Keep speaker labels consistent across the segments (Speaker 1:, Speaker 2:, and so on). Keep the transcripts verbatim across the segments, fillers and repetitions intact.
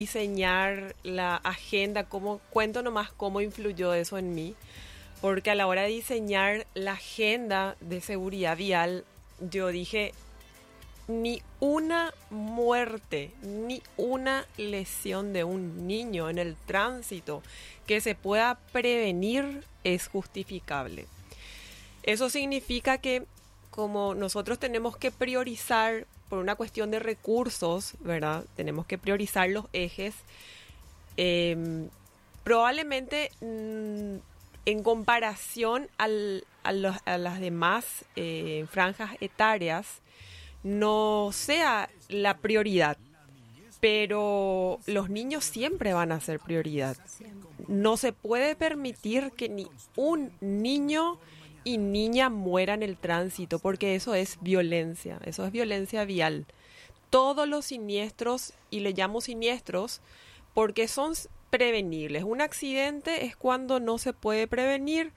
Speaker 1: diseñar la agenda, cómo, cuento nomás cómo influyó eso en mí, porque a la hora de diseñar la agenda de seguridad vial, yo dije, ni una muerte, ni una lesión de un niño en el tránsito que se pueda prevenir es justificable. Eso significa que como nosotros tenemos que priorizar por una cuestión de recursos, ¿verdad? Tenemos que priorizar los ejes. Eh, probablemente mmm, en comparación al, a, los, a las demás eh, franjas etarias, no sea la prioridad, pero los niños siempre van a ser prioridad. No se puede permitir que ni un niño y niña muera en el tránsito, porque eso es violencia, eso es violencia vial. Todos los siniestros, y le llamo siniestros, porque son prevenibles. Un accidente es cuando no se puede prevenir,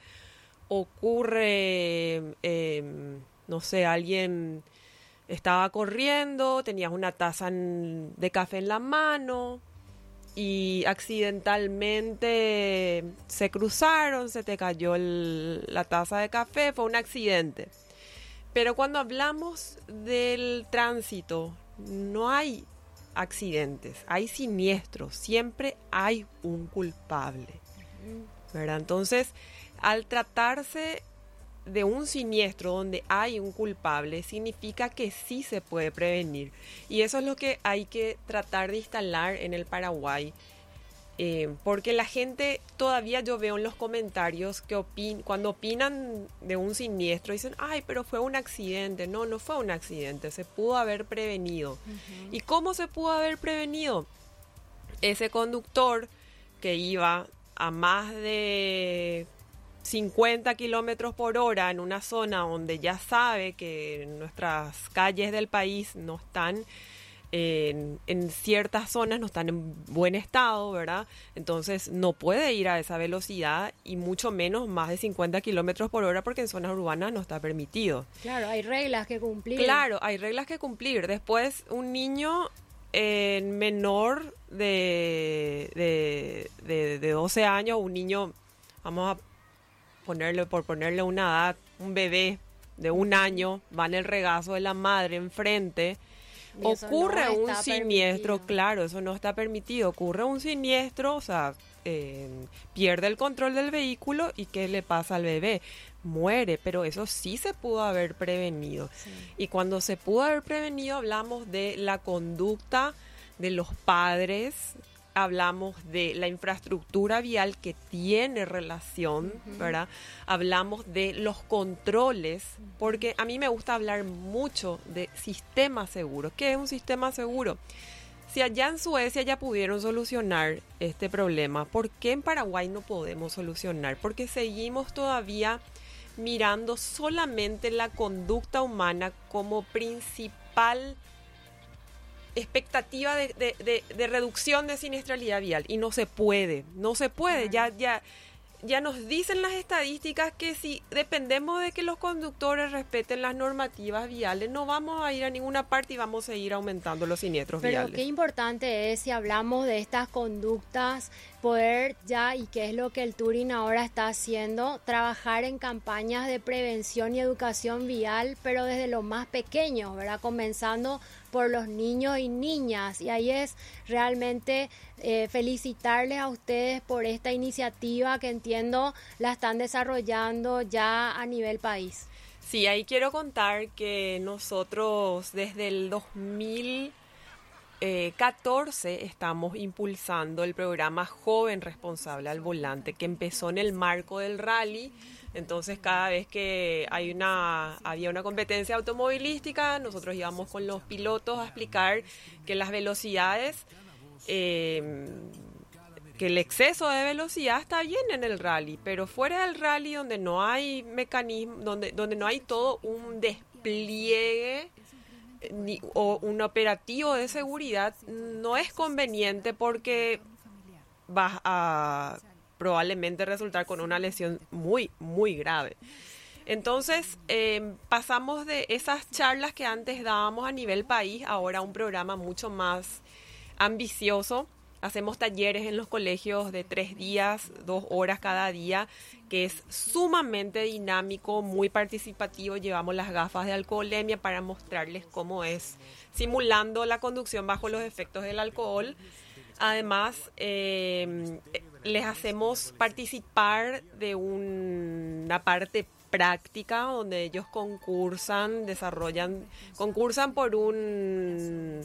Speaker 1: ocurre, eh, no sé, alguien estaba corriendo, tenías una taza de café en la mano y accidentalmente se cruzaron, se te cayó el, la taza de café, fue un accidente. Pero cuando hablamos del tránsito, no hay accidentes, hay siniestros, siempre hay un culpable, ¿verdad? Entonces, al tratarse de un siniestro donde hay un culpable, significa que sí se puede prevenir. Y eso es lo que hay que tratar de instalar en el Paraguay. Eh, porque la gente, todavía yo veo en los comentarios que opin cuando opinan de un siniestro, dicen, ay, pero fue un accidente. No, no fue un accidente, se pudo haber prevenido. Uh-huh. ¿Y cómo se pudo haber prevenido? Ese conductor que iba a más de cincuenta kilómetros por hora en una zona donde ya sabe que nuestras calles del país no están en, en ciertas zonas, no están en buen estado, ¿verdad? Entonces no puede ir a esa velocidad y mucho menos más de cincuenta kilómetros por hora, porque en zonas urbanas no está permitido.
Speaker 2: Claro, hay reglas que cumplir.
Speaker 1: Claro, hay reglas que cumplir. Después, un niño eh, menor de, de, de, de doce años, un niño, vamos a ponerle, por ponerle una edad, un bebé de un año, va en el regazo de la madre enfrente, ocurre no un siniestro, permitido. Claro, eso no está permitido, ocurre un siniestro, o sea, eh, pierde el control del vehículo y ¿qué le pasa al bebé? Muere, pero eso sí se pudo haber prevenido. Sí. Y cuando se pudo haber prevenido, hablamos de la conducta de los padres, hablamos de la infraestructura vial que tiene relación, uh-huh. ¿verdad? Hablamos de los controles, uh-huh. porque a mí me gusta hablar mucho de sistema seguro. ¿Qué es un sistema seguro? Si allá en Suecia ya pudieron solucionar este problema, ¿por qué en Paraguay no podemos solucionar? Porque seguimos todavía mirando solamente la conducta humana como principal expectativa de, de, de, de reducción de siniestralidad vial, y no se puede, no se puede, ya, ya, ya nos dicen las estadísticas que si dependemos de que los conductores respeten las normativas viales, no vamos a ir a ninguna parte y vamos a seguir aumentando los siniestros
Speaker 2: Pero
Speaker 1: viales.
Speaker 2: Pero qué importante es, si hablamos de estas conductas, poder ya, y qué es lo que el Touring ahora está haciendo, trabajar en campañas de prevención y educación vial, pero desde lo más pequeño, ¿verdad? Comenzando por los niños y niñas, y ahí es realmente eh, felicitarles a ustedes por esta iniciativa que entiendo la están desarrollando ya a nivel país.
Speaker 1: Sí, ahí quiero contar que nosotros desde el dos mil catorce estamos impulsando el programa Joven Responsable al Volante, que empezó en el marco del rally. Entonces, cada vez que hay una había una competencia automovilística, nosotros íbamos con los pilotos a explicar que las velocidades, eh, que el exceso de velocidad está bien en el rally, pero fuera del rally, donde no hay mecanismo, donde, donde no hay todo un despliegue ni, o un operativo de seguridad, no es conveniente, porque vas a probablemente resultar con una lesión muy, muy grave. Entonces, eh, pasamos de esas charlas que antes dábamos a nivel país, ahora a un programa mucho más ambicioso, hacemos talleres en los colegios de tres días, dos horas cada día, que es sumamente dinámico, muy participativo. Llevamos las gafas de alcoholemia para mostrarles cómo es, simulando la conducción bajo los efectos del alcohol. Además, eh, les hacemos participar de un, una parte práctica donde ellos concursan, desarrollan, concursan por un,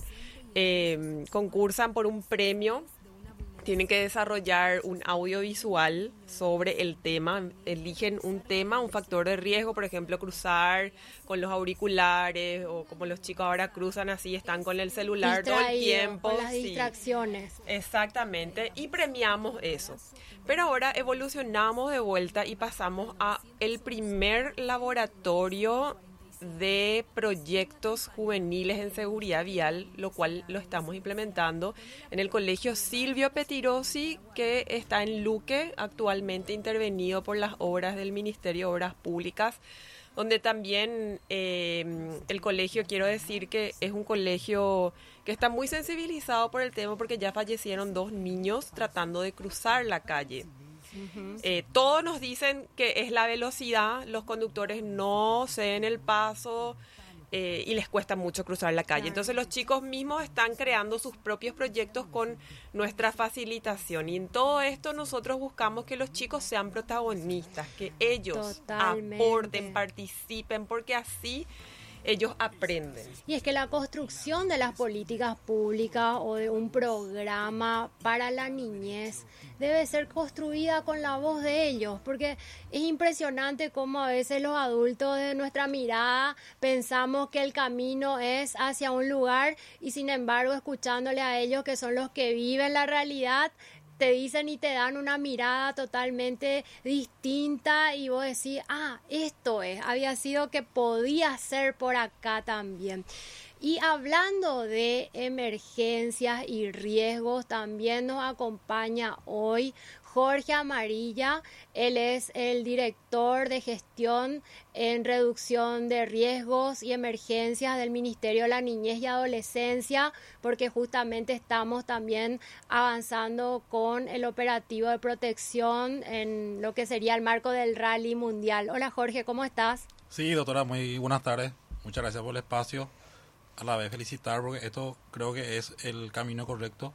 Speaker 1: eh, concursan por un premio. Tienen que desarrollar un audiovisual sobre el tema. Eligen un tema, un factor de riesgo, por ejemplo, cruzar con los auriculares, o como los chicos ahora cruzan así, están con el celular todo el tiempo.
Speaker 2: Con las
Speaker 1: sí.
Speaker 2: distracciones.
Speaker 1: Exactamente, y premiamos eso. Pero ahora evolucionamos de vuelta y pasamos a el primer laboratorio de proyectos juveniles en seguridad vial, lo cual lo estamos implementando en el colegio Silvio Petirosi, que está en Luque, actualmente intervenido por las obras del Ministerio de Obras Públicas, donde también eh, el colegio, quiero decir que es un colegio que está muy sensibilizado por el tema, porque ya fallecieron dos niños tratando de cruzar la calle. Uh-huh. Eh, todos nos dicen que es la velocidad, los conductores no ceden el paso eh, y les cuesta mucho cruzar la calle. Claro. Entonces los chicos mismos están creando sus propios proyectos con nuestra facilitación, y en todo esto nosotros buscamos que los chicos sean protagonistas, que ellos Totalmente. aporten, participen, porque así ellos aprenden.
Speaker 2: Y es que la construcción de las políticas públicas o de un programa para la niñez debe ser construida con la voz de ellos, porque es impresionante cómo a veces los adultos de nuestra mirada pensamos que el camino es hacia un lugar, y sin embargo, escuchándole a ellos, que son los que viven la realidad, te dicen y te dan una mirada totalmente distinta, y vos decís, ah, esto es, había sido que podía ser por acá también. Y hablando de emergencias y riesgos, también nos acompaña hoy Jorge Amarilla. Él es el director de gestión en reducción de riesgos y emergencias del Ministerio de la Niñez y Adolescencia, porque justamente estamos también avanzando con el operativo de protección en lo que sería el marco del Rally Mundial. Hola Jorge, ¿cómo estás?
Speaker 3: Sí, doctora, muy buenas tardes. Muchas gracias por el espacio. A la vez felicitar, porque esto creo que es el camino correcto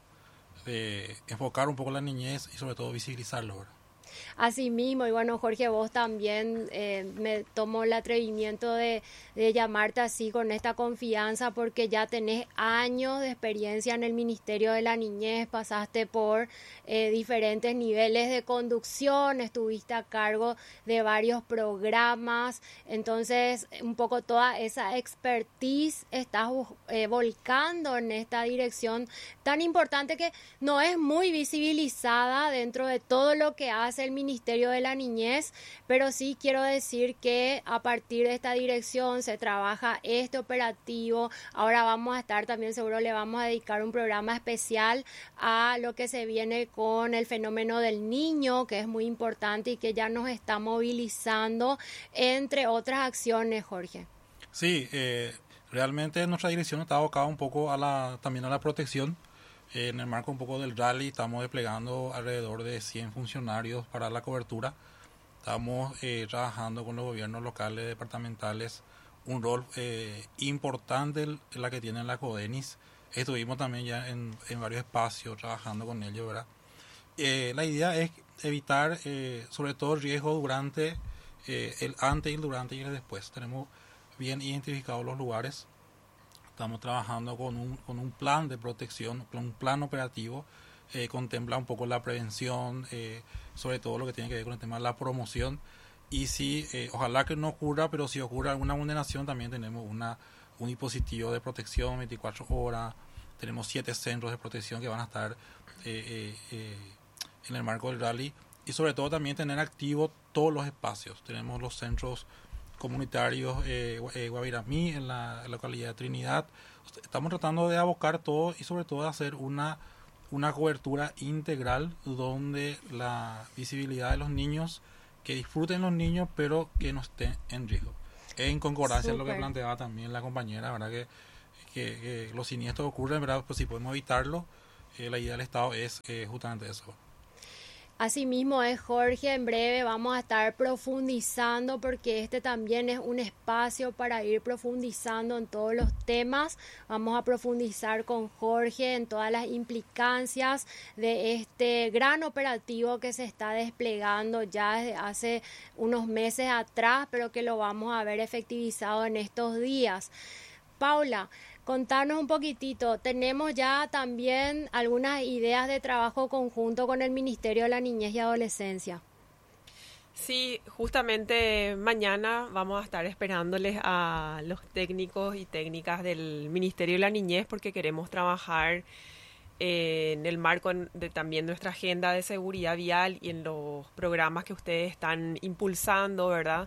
Speaker 3: de enfocar un poco la niñez y sobre todo visibilizarlo, ¿verdad?
Speaker 2: Así mismo, y bueno, Jorge, vos también eh, me tomo el atrevimiento de, de llamarte así con esta confianza, porque ya tenés años de experiencia en el Ministerio de la Niñez, pasaste por eh, diferentes niveles de conducción, estuviste a cargo de varios programas, entonces un poco toda esa expertise estás eh, volcando en esta dirección tan importante, que no es muy visibilizada dentro de todo lo que hace el Ministerio de la Niñez, pero sí quiero decir que a partir de esta dirección se trabaja este operativo. Ahora vamos a estar también, seguro le vamos a dedicar un programa especial a lo que se viene con el fenómeno del niño, que es muy importante y que ya nos está movilizando, entre otras acciones, Jorge.
Speaker 3: Sí, eh, realmente nuestra dirección está abocada un poco a la, también a la protección. En el marco un poco del rally estamos desplegando alrededor de cien funcionarios para la cobertura. Estamos eh, trabajando con los gobiernos locales, departamentales, un rol eh, importante en la que tiene la CODENIS. Estuvimos también ya en, en varios espacios trabajando con ellos, ¿verdad? Eh, la idea es evitar eh, sobre todo riesgos durante eh, el antes y el durante y el después. Tenemos bien identificados los lugares. Estamos trabajando con un, con un plan de protección, con un plan operativo, eh, contempla un poco la prevención, eh, sobre todo lo que tiene que ver con el tema de la promoción. Y si, eh, ojalá que no ocurra, pero si ocurre alguna vulneración, también tenemos una, un dispositivo de protección veinticuatro horas. Tenemos siete centros de protección que van a estar eh, eh, eh, en el marco del rally. Y sobre todo también tener activos todos los espacios. Tenemos los centros comunitarios eh, eh, Guaviramí, en la, en la localidad de Trinidad. Estamos tratando de abocar todo y sobre todo de hacer una, una cobertura integral donde la visibilidad de los niños, que disfruten los niños, pero que no estén en riesgo. En concordancia con lo que planteaba también la compañera, ¿verdad? Que, que, que los siniestros ocurren, ¿verdad? Pues si podemos evitarlo, eh, la idea del Estado es eh, justamente eso.
Speaker 2: Asimismo es, Jorge, en breve vamos a estar profundizando porque este también es un espacio para ir profundizando en todos los temas. Vamos a profundizar con Jorge en todas las implicancias de este gran operativo que se está desplegando ya desde hace unos meses atrás, pero que lo vamos a ver efectivizado en estos días. Paula, contanos un poquitito, tenemos ya también algunas ideas de trabajo conjunto con el Ministerio de la Niñez y Adolescencia.
Speaker 1: Sí, justamente mañana vamos a estar esperándoles a los técnicos y técnicas del Ministerio de la Niñez porque queremos trabajar eh, en el marco de también nuestra agenda de seguridad vial y en los programas que ustedes están impulsando, ¿verdad?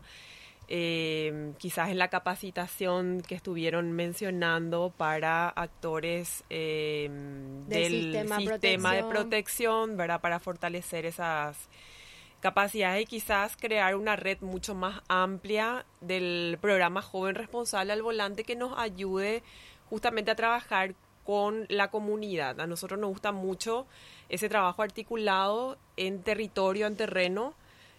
Speaker 1: Eh, quizás en la capacitación que estuvieron mencionando para actores eh, del, del sistema, sistema de protección, ¿verdad? Para fortalecer esas capacidades y quizás crear una red mucho más amplia del programa Joven Responsable al Volante que nos ayude justamente a trabajar con la comunidad. A nosotros nos gusta mucho ese trabajo articulado en territorio, en terreno.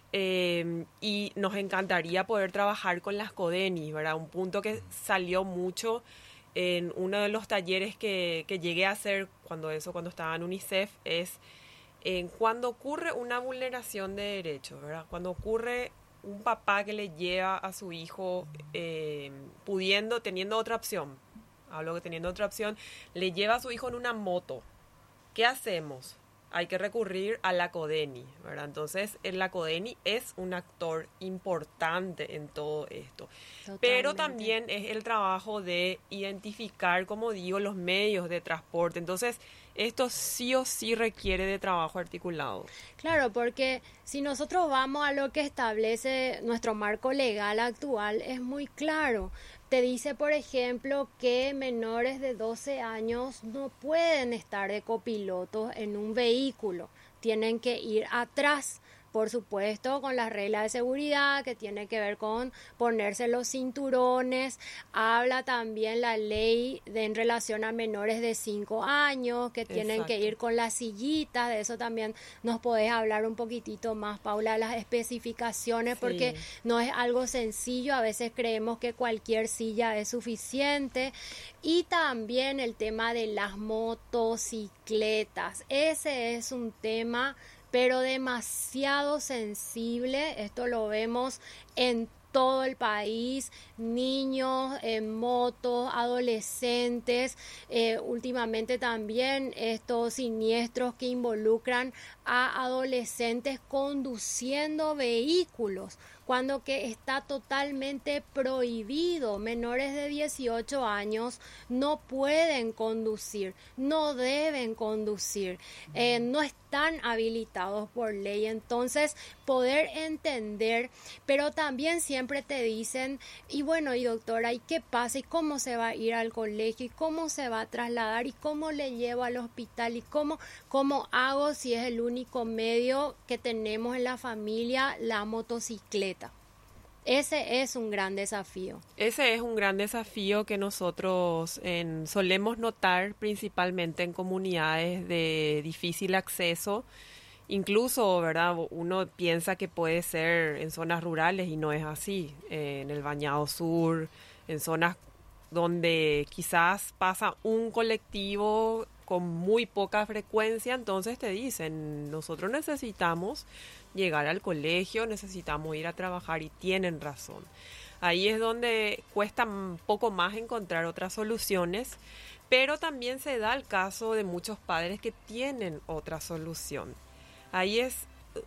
Speaker 1: Eh, y nos encantaría poder trabajar con las CODENI, ¿verdad? Un punto que salió mucho en uno de los talleres que, que llegué a hacer cuando eso, cuando estaba en UNICEF, es eh, cuando ocurre una vulneración de derechos, ¿verdad? Cuando ocurre un papá que le lleva a su hijo eh, pudiendo, teniendo otra opción, hablo que teniendo otra opción, le lleva a su hijo en una moto. ¿Qué hacemos? Hay que recurrir a la CODENI, ¿verdad? Entonces, la CODENI es un actor importante en todo esto. Totalmente. Pero también es el trabajo de identificar, como digo, los medios de transporte. Entonces, esto sí o sí requiere de trabajo articulado.
Speaker 2: Claro, porque si nosotros vamos a lo que establece nuestro marco legal actual, es muy claro. Te dice, por ejemplo, que menores de doce años no pueden estar de copilotos en un vehículo, tienen que ir atrás. Por supuesto, con las reglas de seguridad que tiene que ver con ponerse los cinturones. Habla también la ley de, en relación a menores de cinco años que tienen Exacto. que ir con las sillitas. De eso también nos podés hablar un poquitito más, Paula, las especificaciones, sí. porque no es algo sencillo. A veces creemos que cualquier silla es suficiente. Y también el tema de las motocicletas. Ese es un tema pero demasiado sensible. Esto lo vemos en todo el país, niños en motos, adolescentes, eh, últimamente también estos siniestros que involucran a adolescentes conduciendo vehículos, cuando que está totalmente prohibido. Menores de dieciocho años no pueden conducir, no deben conducir, eh, no están habilitados por ley. Entonces, poder entender, pero también siempre te dicen, y bueno, y doctora, ¿y qué pasa? ¿Y cómo se va a ir al colegio? ¿Y cómo se va a trasladar? ¿Y cómo le llevo al hospital? ¿Y cómo, cómo hago si es el único medio que tenemos en la familia, la motocicleta? Ese es un gran desafío.
Speaker 1: Ese es un gran desafío que nosotros en, solemos notar principalmente en comunidades de difícil acceso. Incluso, ¿verdad? Uno piensa que puede ser en zonas rurales y no es así. Eh, en el Bañado Sur, en zonas donde quizás pasa un colectivo con muy poca frecuencia, entonces te dicen, nosotros necesitamos llegar al colegio, necesitamos ir a trabajar y tienen razón. Ahí es donde cuesta un poco más encontrar otras soluciones, pero también se da el caso de muchos padres que tienen otra solución. Ahí es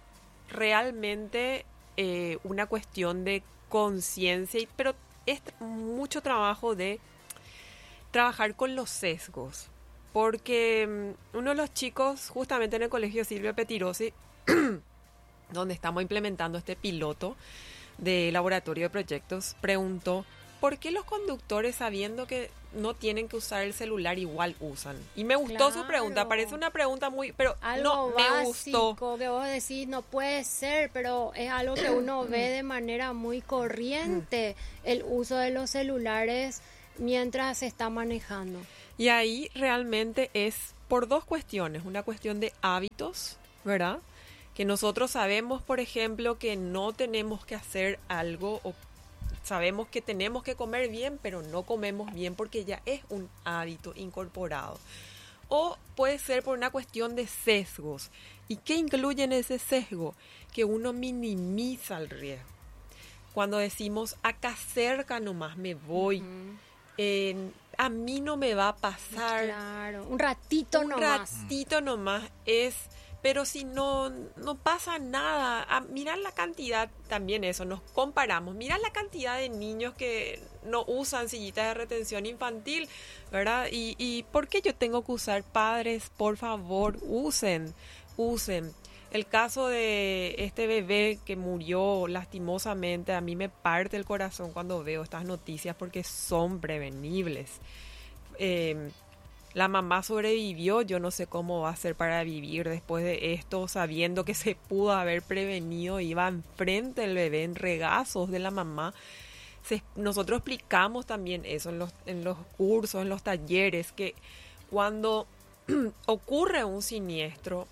Speaker 1: realmente eh, una cuestión de conciencia, pero es mucho trabajo de trabajar con los sesgos, porque um, uno de los chicos, justamente en el colegio Silvia Petirosi, donde estamos implementando este piloto de laboratorio de proyectos, preguntó ¿por qué los conductores, sabiendo que no tienen que usar el celular, igual usan? Y me gustó claro. su pregunta, parece una pregunta muy, pero
Speaker 2: algo
Speaker 1: no me
Speaker 2: básico,
Speaker 1: gustó.
Speaker 2: Que vos decís, no puede ser, pero es algo que uno ve de manera muy corriente, el uso de los celulares mientras se está manejando.
Speaker 1: Y ahí realmente es por dos cuestiones. Una cuestión de hábitos, ¿verdad? Que nosotros sabemos, por ejemplo, que no tenemos que hacer algo o sabemos que tenemos que comer bien, pero no comemos bien porque ya es un hábito incorporado. O puede ser por una cuestión de sesgos. ¿Y qué incluye en ese sesgo? Que uno minimiza el riesgo. Cuando decimos, acá cerca nomás me voy, uh-huh. eh, a mí no me va a pasar.
Speaker 2: Claro, un ratito
Speaker 1: un
Speaker 2: nomás.
Speaker 1: Un ratito nomás es... Pero si no, no pasa nada, ah, mirad la cantidad, también eso, nos comparamos, mirad la cantidad de niños que no usan sillitas de retención infantil, ¿verdad? Y, y ¿por qué yo tengo que usar? Padres, por favor, usen, usen. El caso de este bebé que murió lastimosamente, a mí me parte el corazón cuando veo estas noticias porque son prevenibles. Eh, La mamá sobrevivió, yo no sé cómo va a ser para vivir después de esto, sabiendo que se pudo haber prevenido, iba enfrente el bebé en regazos de la mamá. Se, nosotros explicamos también eso en los, en los cursos, en los talleres, que cuando ocurre un siniestro,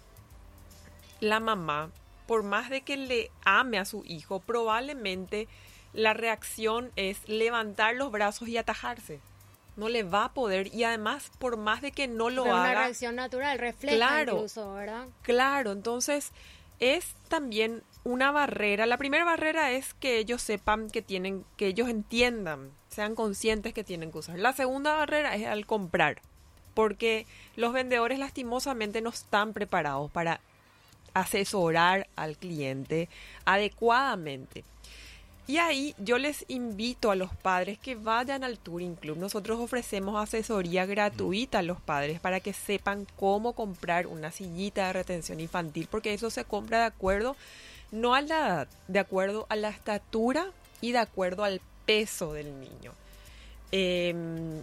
Speaker 1: la mamá, por más de que le ame a su hijo, probablemente la reacción es levantar los brazos y atajarse. No le va a poder, y además por más de que no lo
Speaker 2: Pero
Speaker 1: haga...
Speaker 2: una reacción natural, refleja
Speaker 1: claro,
Speaker 2: incluso, ¿verdad?
Speaker 1: Claro, entonces es también una barrera. La primera barrera es que ellos sepan que tienen, que ellos entiendan, sean conscientes que tienen que usar. La segunda barrera es al comprar, porque los vendedores lastimosamente no están preparados para asesorar al cliente adecuadamente. Y ahí yo les invito a los padres que vayan al Touring Club. Nosotros ofrecemos asesoría gratuita a los padres para que sepan cómo comprar una sillita de retención infantil, porque eso se compra de acuerdo, no a la edad, de acuerdo a la estatura y de acuerdo al peso del niño. Eh,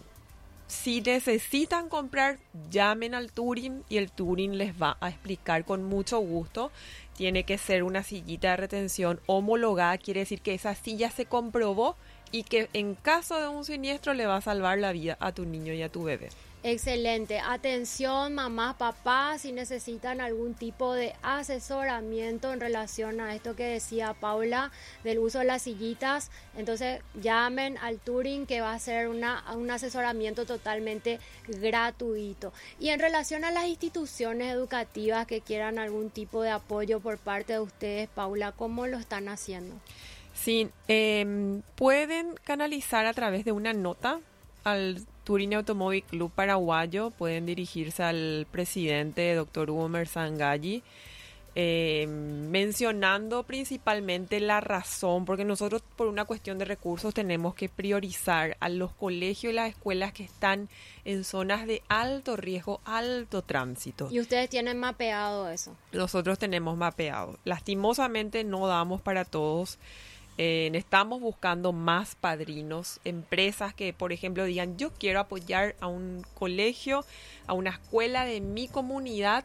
Speaker 1: si necesitan comprar, llamen al Touring y el Touring les va a explicar con mucho gusto. Tiene que ser una sillita de retención homologada, quiere decir que esa silla se comprobó y que en caso de un siniestro le va a salvar la vida a tu niño y a tu bebé.
Speaker 2: Excelente. Atención, mamás, papás, si necesitan algún tipo de asesoramiento en relación a esto que decía Paula del uso de las sillitas, entonces llamen al Touring, que va a ser una, un asesoramiento totalmente gratuito. Y en relación a las instituciones educativas que quieran algún tipo de apoyo por parte de ustedes, Paula, ¿cómo lo están haciendo?
Speaker 1: Sí, eh, pueden canalizar a través de una nota al Touring Automóvil Club Paraguayo, pueden dirigirse al presidente, doctor Hugo Merzangalli, eh, mencionando principalmente la razón, porque nosotros por una cuestión de recursos tenemos que priorizar a los colegios y las escuelas que están en zonas de alto riesgo, alto tránsito.
Speaker 2: ¿Y ustedes tienen mapeado eso?
Speaker 1: Nosotros tenemos mapeado. Lastimosamente no damos para todos. Eh, estamos buscando más padrinos, empresas que, por ejemplo, digan, yo quiero apoyar a un colegio, a una escuela de mi comunidad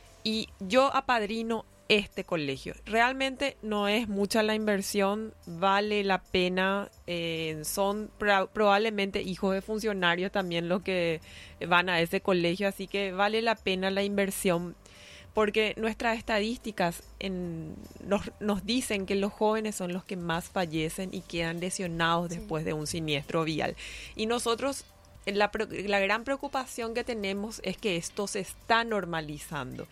Speaker 1: y yo apadrino este colegio. Realmente no es mucha la inversión, vale la pena, eh, son pra- probablemente hijos de funcionarios también los que van a ese colegio, así que vale la pena la inversión. Porque nuestras estadísticas en, nos, nos dicen que los jóvenes son los que más fallecen y quedan lesionados sí. después de un siniestro vial. Y nosotros, la, la gran preocupación que tenemos es que esto se está normalizando.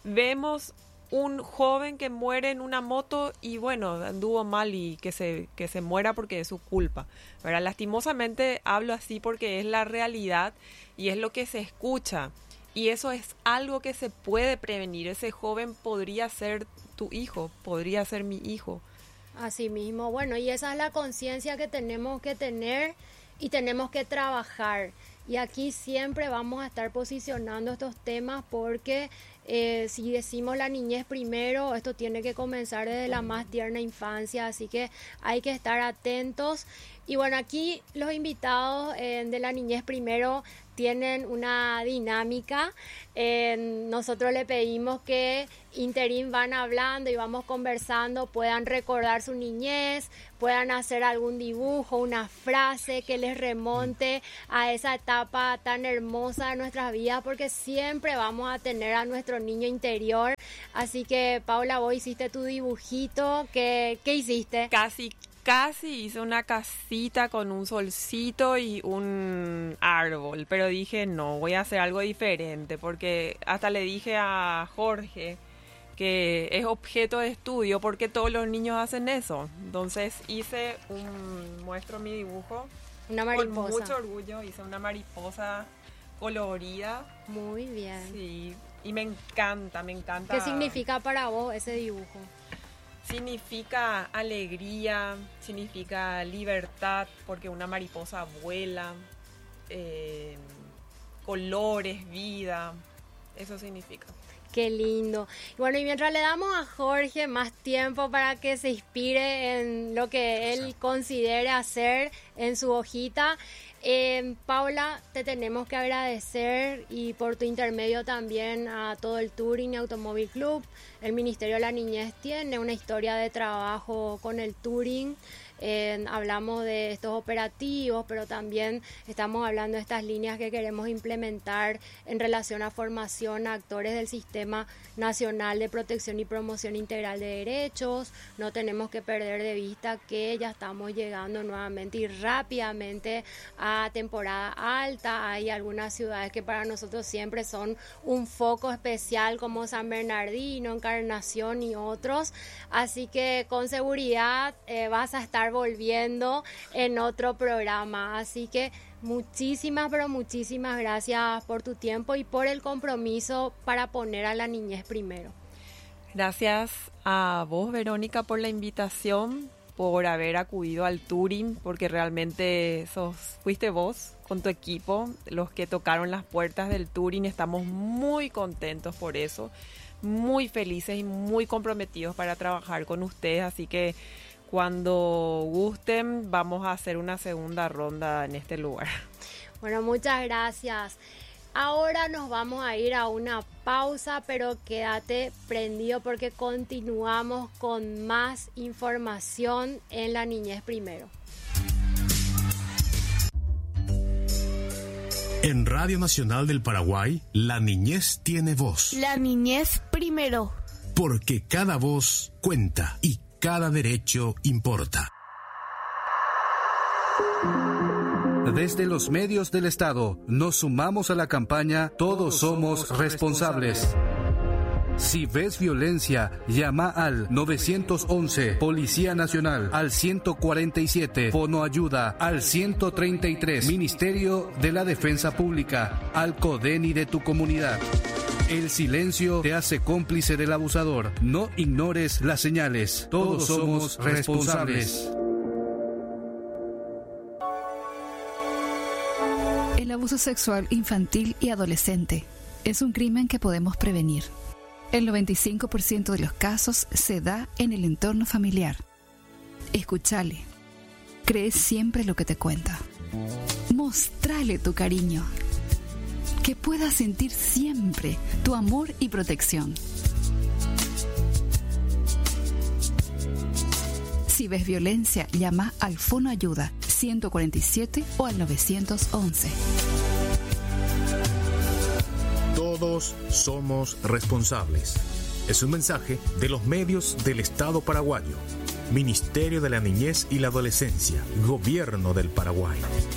Speaker 1: Vemos un joven que muere en una moto y bueno, anduvo mal y que se, que se muera porque es su culpa, ¿verdad? Lastimosamente hablo así porque es la realidad y es lo que se escucha. Y eso es algo que se puede prevenir. Ese joven podría ser tu hijo, podría ser mi hijo.
Speaker 2: Así mismo, bueno, y esa es la conciencia que tenemos que tener y tenemos que trabajar. Y aquí siempre vamos a estar posicionando estos temas porque eh, si decimos la niñez primero, esto tiene que comenzar desde la más tierna infancia, así que hay que estar atentos. Y bueno, aquí los invitados eh, de La Niñez Primero tienen una dinámica. Eh, nosotros le pedimos que interín van hablando y vamos conversando, puedan recordar su niñez, puedan hacer algún dibujo, una frase que les remonte a esa etapa tan hermosa de nuestras vidas, porque siempre vamos a tener a nuestro niño interior. Así que, Paula, vos hiciste tu dibujito. ¿Qué, qué hiciste?
Speaker 1: Casi Casi hice una casita con un solcito y un árbol, pero dije no, voy a hacer algo diferente, porque hasta le dije a Jorge que es objeto de estudio porque todos los niños hacen eso. Entonces hice un, muestro mi dibujo.
Speaker 2: Una mariposa.
Speaker 1: Con mucho orgullo, hice una mariposa colorida.
Speaker 2: Muy bien.
Speaker 1: Sí, y me encanta, me encanta.
Speaker 2: ¿Qué significa para vos ese dibujo?
Speaker 1: Significa alegría, significa libertad, porque una mariposa vuela, eh, colores, vida, eso significa.
Speaker 2: Qué lindo. Bueno, y mientras le damos a Jorge más tiempo para que se inspire en lo que él considere hacer en su hojita, Eh, Paula, te tenemos que agradecer, y por tu intermedio también a todo el Touring Automóvil Club. El Ministerio de la Niñez tiene una historia de trabajo con el Touring. Eh, hablamos de estos operativos, pero también estamos hablando de estas líneas que queremos implementar en relación a formación a actores del Sistema Nacional de Protección y Promoción Integral de Derechos. No tenemos que perder de vista que ya estamos llegando nuevamente y rápidamente a temporada alta. Hay algunas ciudades que para nosotros siempre son un foco especial, como San Bernardino, Encarnación y otros. Así que con seguridad eh, vas a estar volviendo en otro programa. Así que muchísimas, pero muchísimas gracias por tu tiempo y por el compromiso para poner a la niñez primero.
Speaker 1: Gracias a vos, Verónica, por la invitación, por haber acudido al Touring, porque realmente sos, fuiste vos con tu equipo los que tocaron las puertas del Touring. Estamos muy contentos por eso, muy felices y muy comprometidos para trabajar con ustedes, así que cuando gusten vamos a hacer una segunda ronda en este lugar.
Speaker 2: Bueno, muchas gracias. Ahora nos vamos a ir a una pausa, pero quédate prendido porque continuamos con más información en La Niñez Primero.
Speaker 4: En Radio Nacional del Paraguay, La Niñez tiene voz.
Speaker 5: La Niñez Primero.
Speaker 4: Porque cada voz cuenta y cada derecho importa.
Speaker 6: Desde los medios del Estado nos sumamos a la campaña Todos somos responsables. Si ves violencia, llama al nueve once, Policía Nacional, al ciento cuarenta y siete, Fono Ayuda, al ciento treinta y tres, Ministerio de la Defensa Pública, al CODENI de tu comunidad. El silencio te hace cómplice del abusador. No ignores las señales. Todos somos responsables.
Speaker 7: El abuso sexual infantil y adolescente es un crimen que podemos prevenir. El noventa y cinco por ciento de los casos se da en el entorno familiar. Escúchale. Cree siempre lo que te cuenta. Mostrale tu cariño. Que pueda sentir siempre tu amor y protección. Si ves violencia, llama al Fono Ayuda ciento cuarenta y siete o al nueve once.
Speaker 4: Todos somos responsables. Es un mensaje de los medios del Estado paraguayo. Ministerio de la Niñez y la Adolescencia. Gobierno del Paraguay.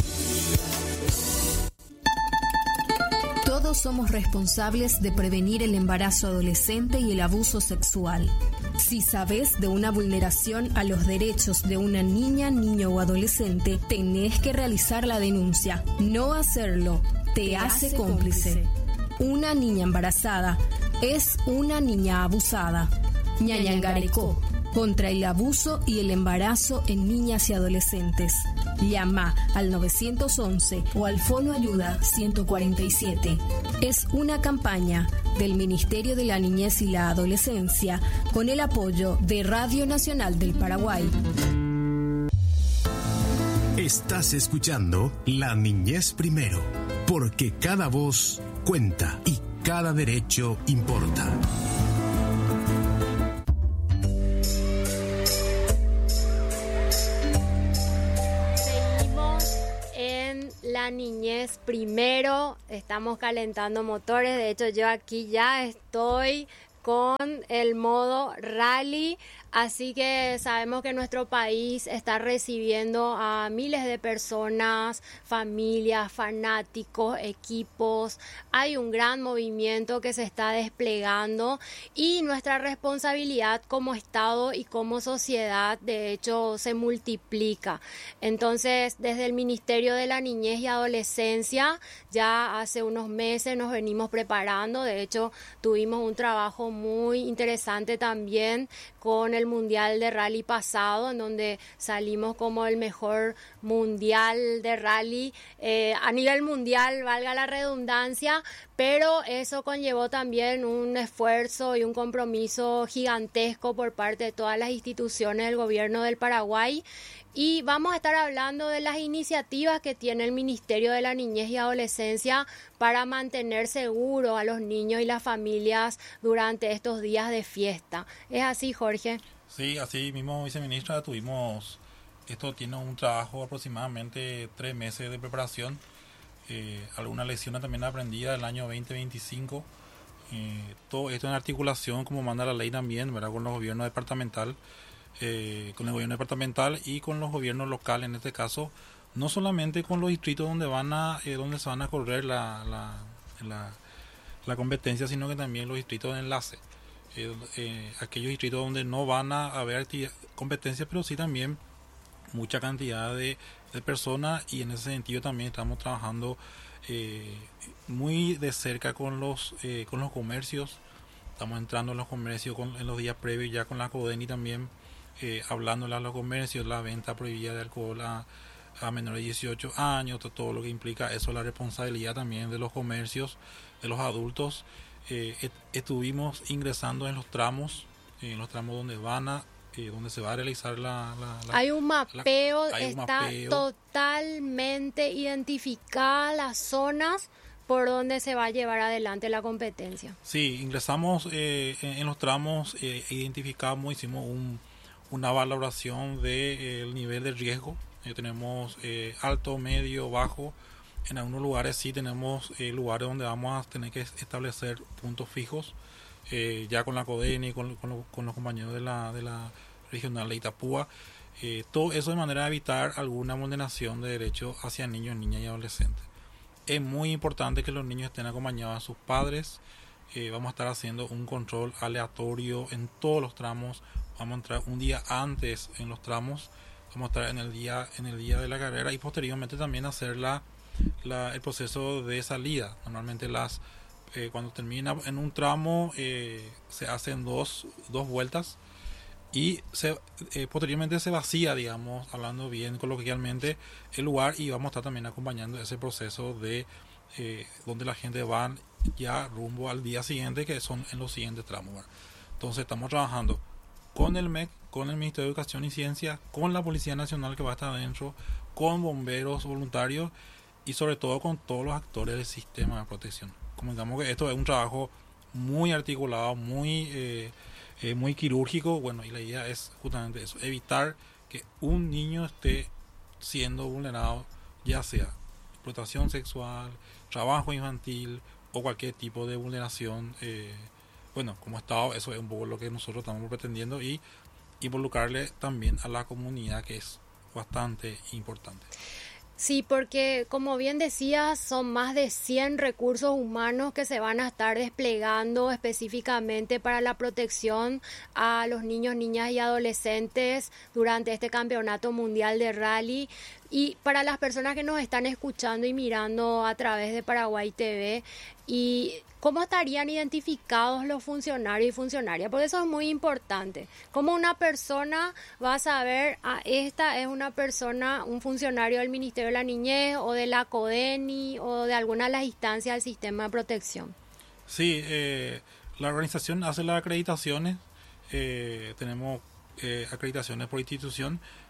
Speaker 5: Todos somos responsables de prevenir el embarazo adolescente y el abuso sexual. Si sabes de una vulneración a los derechos de una niña, niño o adolescente, tenés que realizar la denuncia. No hacerlo te, te hace, hace cómplice. cómplice. Una niña embarazada es una niña abusada. Ñañangarecó, contra el abuso y el embarazo en niñas y adolescentes. Llama al nueve once o al Fono Ayuda ciento cuarenta y siete. Es una campaña del Ministerio de la Niñez y la Adolescencia con el apoyo de Radio Nacional del Paraguay.
Speaker 4: Estás escuchando La Niñez Primero, porque cada voz cuenta y cada derecho importa.
Speaker 2: Seguimos en La Niñez Primero, estamos calentando motores, de hecho yo aquí ya estoy con el modo rally, así que sabemos que nuestro país está recibiendo a miles de personas, familias, fanáticos, equipos. Hay un gran movimiento que se está desplegando y nuestra responsabilidad como Estado y como sociedad, de hecho, se multiplica. Entonces, desde el Ministerio de la Niñez y Adolescencia, ya hace unos meses nos venimos preparando. De hecho, tuvimos un trabajo muy interesante también con el Mundial de Rally pasado, en donde salimos como el mejor mundial de rally eh, a nivel mundial, valga la redundancia, pero eso conllevó también un esfuerzo y un compromiso gigantesco por parte de todas las instituciones del gobierno del Paraguay. Y vamos a estar hablando de las iniciativas que tiene el Ministerio de la Niñez y Adolescencia para mantener seguros a los niños y las familias durante estos días de fiesta. ¿Es así, Jorge?
Speaker 3: Sí, así mismo, viceministra, tuvimos, esto tiene un trabajo aproximadamente tres meses de preparación, eh, algunas lecciones también aprendidas del año veinte veinticinco, eh, todo esto en articulación, como manda la ley también, ¿verdad?, con los gobiernos departamental. Eh, con el gobierno departamental y con los gobiernos locales, en este caso, no solamente con los distritos donde van a eh, donde se van a correr la, la, la, la competencia, sino que también los distritos de enlace, eh, eh, aquellos distritos donde no van a haber competencias, pero sí también mucha cantidad de, de personas, y en ese sentido también estamos trabajando eh, muy de cerca con los eh, con los comercios. Estamos entrando en los comercios con, en los días previos ya con la CODENI también, Eh, hablándole a los comercios, la venta prohibida de alcohol a, a menores de dieciocho años, todo, todo lo que implica eso, la responsabilidad también de los comercios, de los adultos. Eh, et, estuvimos ingresando en los tramos, eh, en los tramos donde van a, eh, donde se va a realizar la... la, la
Speaker 2: hay un mapeo,
Speaker 3: la, hay un
Speaker 2: está
Speaker 3: mapeo.
Speaker 2: Totalmente identificadas las zonas por donde se va a llevar adelante la competencia.
Speaker 3: Sí, ingresamos eh, en, en los tramos, eh, identificamos, hicimos un una valoración del de, eh, nivel de riesgo. Eh, tenemos eh, alto, medio, bajo. En algunos lugares sí tenemos eh, lugares donde vamos a tener que establecer puntos fijos, eh, ya con la CODENI, con, con, lo, con los compañeros de la, de la regional de Itapúa. Eh, todo eso de manera de evitar alguna vulneración de derechos hacia niños, niñas y adolescentes. Es muy importante que los niños estén acompañados a sus padres. Eh, vamos a estar haciendo un control aleatorio en todos los tramos. Vamos a entrar un día antes en los tramos, vamos a estar en el día en el día de la carrera y posteriormente también hacer la, la, el proceso de salida. Normalmente las eh, cuando termina en un tramo eh, se hacen dos, dos vueltas y se, eh, posteriormente se vacía, digamos, hablando bien coloquialmente, el lugar, y vamos a estar también acompañando ese proceso de eh, donde la gente va ya rumbo al día siguiente, que son en los siguientes tramos, ¿verdad? Entonces estamos trabajando con el M E C, con el Ministerio de Educación y Ciencia, con la Policía Nacional que va a estar adentro, con bomberos voluntarios y sobre todo con todos los actores del sistema de protección. Comentamos que esto es un trabajo muy articulado, muy eh, eh, muy quirúrgico, bueno, y la idea es justamente eso, evitar que un niño esté siendo vulnerado, ya sea explotación sexual, trabajo infantil o cualquier tipo de vulneración. eh, Bueno, como Estado, eso es un poco lo que nosotros estamos pretendiendo, y involucrarle también a la comunidad, que es bastante importante.
Speaker 2: Sí, porque como bien decías, son más de cien recursos humanos que se van a estar desplegando específicamente para la protección a los niños, niñas y adolescentes durante este Campeonato Mundial de Rally. Y para las personas que nos están escuchando y mirando a través de Paraguay T V, ¿y cómo estarían identificados los funcionarios y funcionarias? Porque eso es muy importante. ¿Cómo una persona va a saber, ah, esta es una persona, un funcionario del Ministerio de la Niñez o de la CODENI o de alguna de las instancias del sistema de protección?
Speaker 3: Sí, eh, la organización hace las acreditaciones, eh, tenemos eh, acreditaciones por institución,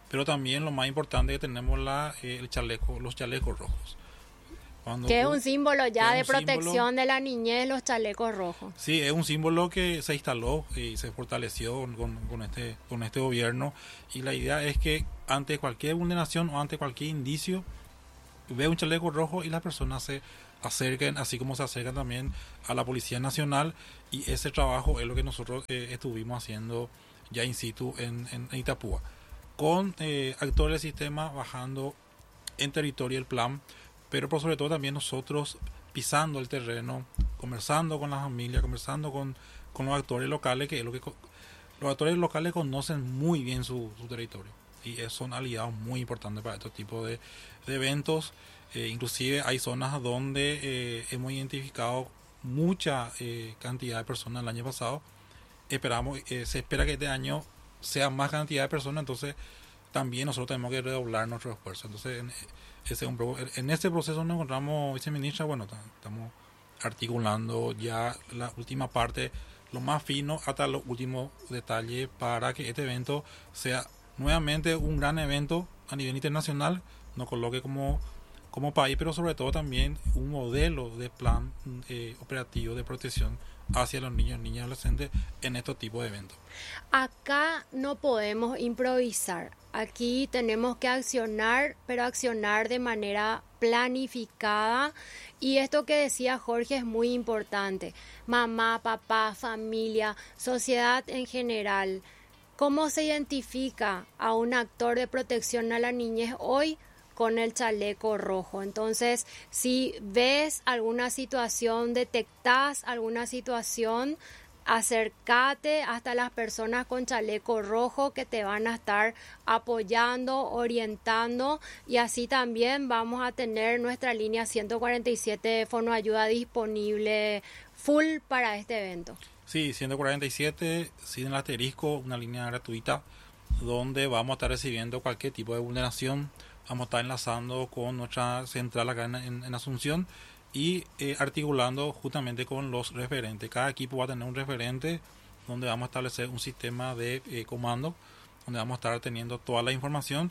Speaker 3: pero también lo más importante que tenemos la, eh, el chaleco, los chalecos rojos. Cuando
Speaker 2: que es un símbolo ya de protección
Speaker 3: símbolo,
Speaker 2: de la niñez, los chalecos rojos.
Speaker 3: Sí, es un símbolo que se instaló y se fortaleció con, con, este, con este gobierno, y la idea es que ante cualquier vulneración o ante cualquier indicio, ve un chaleco rojo y las personas se acerquen, así como se acercan también a la Policía Nacional, y ese trabajo es lo que nosotros eh, estuvimos haciendo ya in situ en, en Itapúa, con eh, actores del sistema bajando en territorio el plan, pero por sobre todo también nosotros pisando el terreno, conversando con las familias, conversando con, con los actores locales, que es lo que los actores locales conocen muy bien su, su territorio, y son aliados muy importantes para este tipo de, de eventos. Eh, inclusive hay zonas donde eh, hemos identificado mucha eh, cantidad de personas el año pasado. Esperamos, eh, se espera que este año sea más cantidad de personas, entonces también nosotros tenemos que redoblar nuestro esfuerzo. Entonces en, ese es un, en este proceso nos encontramos, viceministra, bueno, estamos articulando ya la última parte, lo más fino hasta los últimos detalles, para que este evento sea nuevamente un gran evento a nivel internacional, nos coloque como, como país, pero sobre todo también un modelo de plan eh, operativo de protección hacia los niños, niñas y adolescentes en estos tipos de eventos.
Speaker 2: Acá no podemos improvisar, aquí tenemos que accionar, pero accionar de manera planificada, y esto que decía Jorge es muy importante. Mamá, papá, familia, sociedad en general. ¿Cómo se identifica a un actor de protección a la niñez hoy? Con el chaleco rojo. Entonces, si ves alguna situación, detectas alguna situación, acércate hasta las personas con chaleco rojo que te van a estar apoyando, orientando, y así también vamos a tener nuestra línea ciento cuarenta y siete de Fonoayuda disponible full para este evento.
Speaker 3: Sí, ciento cuarenta y siete, sin el asterisco, una línea gratuita donde vamos a estar recibiendo cualquier tipo de vulneración. Vamos a estar enlazando con nuestra central acá en, en, en Asunción y eh, articulando justamente con los referentes. Cada equipo va a tener un referente donde vamos a establecer un sistema de eh, comando, donde vamos a estar teniendo toda la información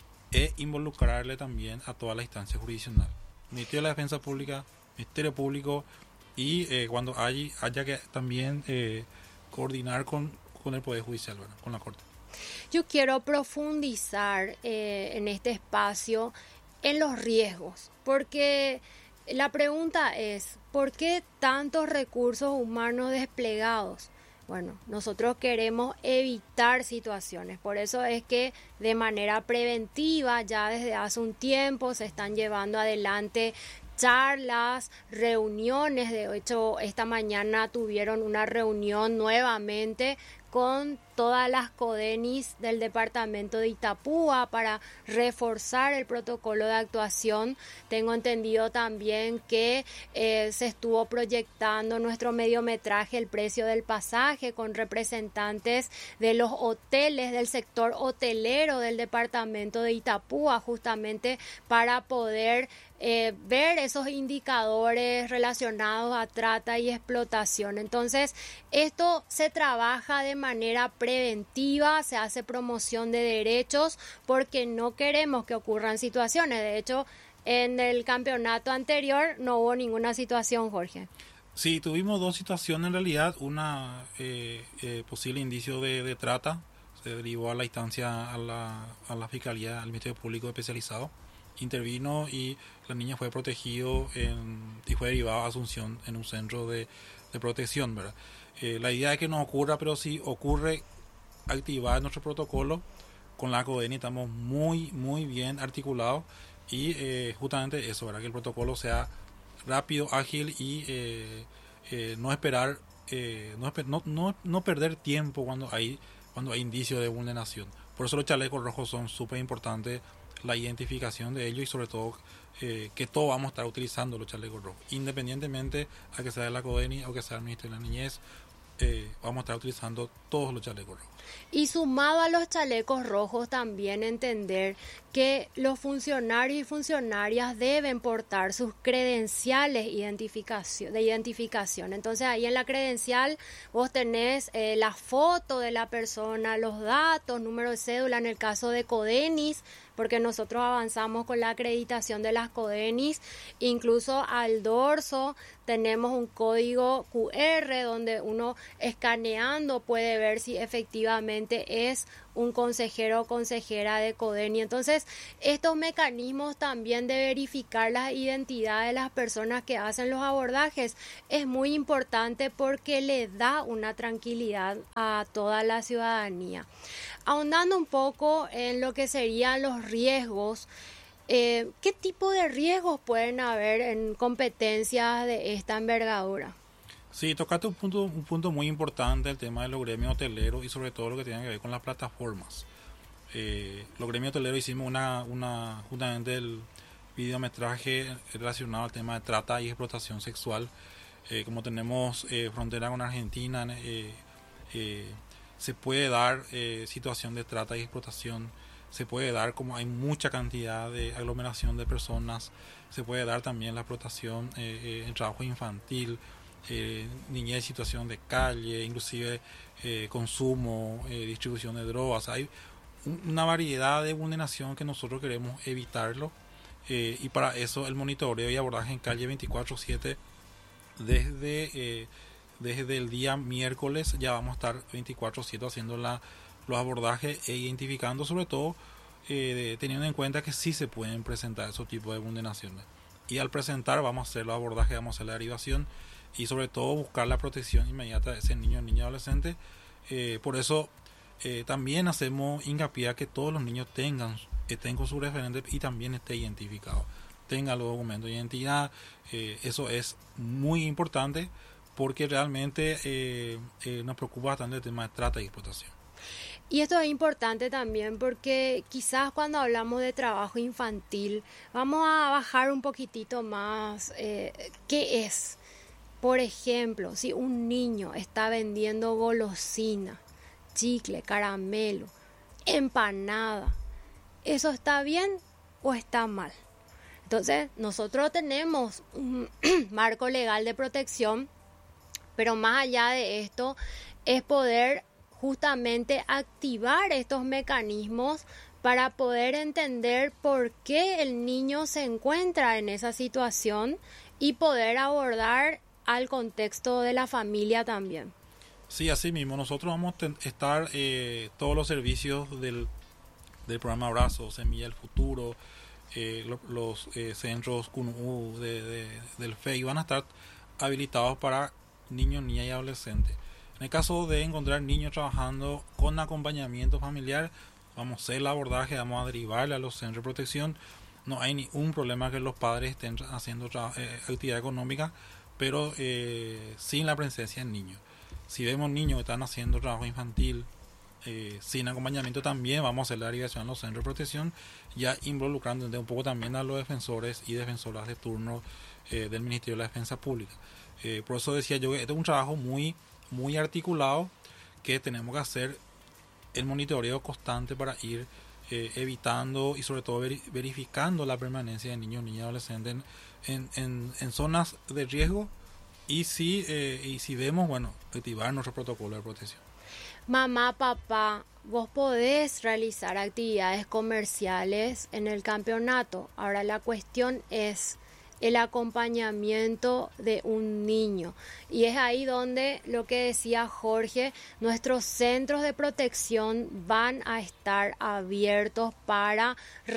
Speaker 3: e involucrarle también a toda la instancia jurisdiccional. Ministerio de la Defensa Pública, Ministerio Público, y eh, cuando hay, haya que también eh, coordinar con, con el Poder Judicial, bueno, con la Corte.
Speaker 2: Yo quiero profundizar eh, en este espacio en los riesgos, porque la pregunta es, ¿por qué tantos recursos humanos desplegados? Bueno, nosotros queremos evitar situaciones, por eso es que de manera preventiva ya desde hace un tiempo se están llevando adelante charlas, reuniones. De hecho, esta mañana tuvieron una reunión nuevamente con todas las CODENIS del departamento de Itapúa para reforzar el protocolo de actuación. Tengo entendido también que eh, se estuvo proyectando nuestro mediometraje El precio del pasaje con representantes de los hoteles, del sector hotelero del departamento de Itapúa, justamente para poder Eh, ver esos indicadores relacionados a trata y explotación. Entonces, esto se trabaja de manera preventiva, se hace promoción de derechos, porque no queremos que ocurran situaciones. De hecho, en el campeonato anterior no hubo ninguna situación, Jorge.
Speaker 3: Sí, tuvimos dos situaciones en realidad. Una eh, eh, posible indicio de, de trata, se derivó a la instancia, a la, a la Fiscalía, al Ministerio Público Especializado. Intervino y la niña fue protegido en, y fue derivada a Asunción en un centro de, de protección, ¿verdad? Eh, la idea es que no ocurra, pero si ocurre, activar nuestro protocolo. Con la CODENI estamos muy, muy bien articulados, y eh, justamente eso, ¿verdad? Que el protocolo sea rápido, ágil y eh, eh, no esperar, eh, no, no, no, no perder tiempo cuando hay, cuando hay indicios de vulneración. Por eso los chalecos rojos son súper importantes, la identificación de ellos, y sobre todo eh, que todos vamos a estar utilizando los chalecos rojos, independientemente a que sea de la CODENI o que sea el Ministerio de la Niñez, eh, vamos a estar utilizando todos los chalecos rojos.
Speaker 2: Y sumado a los chalecos rojos, también entender que los funcionarios y funcionarias deben portar sus credenciales identificación, de identificación. Entonces ahí en la credencial vos tenés eh, la foto de la persona, los datos, número de cédula en el caso de Codenis, porque nosotros avanzamos con la acreditación de las Codenis, incluso al dorso tenemos un código cu erre donde uno escaneando puede ver si efectivamente es un consejero o consejera de Codeni. Entonces, estos mecanismos también de verificar la identidad de las personas que hacen los abordajes es muy importante porque le da una tranquilidad a toda la ciudadanía. Ahondando un poco en lo que serían los riesgos, eh, ¿qué tipo de riesgos pueden haber en competencias de esta envergadura?
Speaker 3: Sí, tocaste un punto, un punto muy importante, el tema de los gremios hoteleros y sobre todo lo que tiene que ver con las plataformas. Eh, los gremios hoteleros hicimos una, una justamente el videometraje relacionado al tema de trata y explotación sexual. Eh, como tenemos eh, frontera con Argentina, eh, eh, se puede dar eh, situación de trata y explotación, se puede dar como hay mucha cantidad de aglomeración de personas, se puede dar también la explotación, eh, eh, el trabajo infantil, Eh, niñez en situación de calle, inclusive eh, consumo, eh, distribución de drogas. Hay un, una variedad de vulneración que nosotros queremos evitarlo, eh, y para eso el monitoreo y abordaje en calle veinticuatro siete desde, eh, desde el día miércoles ya vamos a estar veinticuatro siete haciendo la, los abordajes e identificando sobre todo eh, teniendo en cuenta que sí se pueden presentar esos tipos de vulneraciones, y al presentar vamos a hacer los abordajes, vamos a hacer la derivación y sobre todo buscar la protección inmediata de ese niño, niña, adolescente. Eh, por eso eh, también hacemos hincapié a que todos los niños tengan, estén con su referente y también esté identificado, tenga los documentos de identidad. Eh, eso es muy importante porque realmente eh, eh, nos preocupa bastante el tema de trata y explotación.
Speaker 2: Y esto es importante también porque quizás cuando hablamos de trabajo infantil vamos a bajar un poquitito más eh, qué es. Por ejemplo, si un niño está vendiendo golosina, chicle, caramelo, empanada, ¿eso está bien o está mal? Entonces, nosotros tenemos un marco legal de protección, pero más allá de esto es poder justamente activar estos mecanismos para poder entender por qué el niño se encuentra en esa situación y poder abordar al contexto de la familia también.
Speaker 3: Sí, así mismo. Nosotros vamos a estar eh, todos los servicios del, del programa Abrazo, Semilla del Futuro, eh, lo, los eh, centros C U N U de, de, del F E I van a estar habilitados para niños, niñas y adolescentes. En el caso de encontrar niños trabajando con acompañamiento familiar, vamos a hacer el abordaje, vamos a derivarle a los centros de protección. No hay ningún problema que los padres estén haciendo eh, actividad económica, pero eh, sin la presencia del niño. Si vemos niños que están haciendo trabajo infantil eh, sin acompañamiento, también vamos a hacer la derivación a los centros de protección, ya involucrando un poco también a los defensores y defensoras de turno eh, del Ministerio de la Defensa Pública. Eh, por eso decía yo que este es un trabajo muy, muy articulado que tenemos que hacer el monitoreo constante para ir eh, evitando y sobre todo ver, verificando la permanencia de niños, niñas y adolescentes en, en, en, en zonas de riesgo, y si, eh, y si vemos, bueno, activar nuestro protocolo de protección.
Speaker 2: Mamá, papá, vos podés realizar actividades comerciales en el campeonato. Ahora la cuestión es el acompañamiento de un niño. Y es ahí donde, lo que decía Jorge, nuestros centros de protección van a estar abiertos para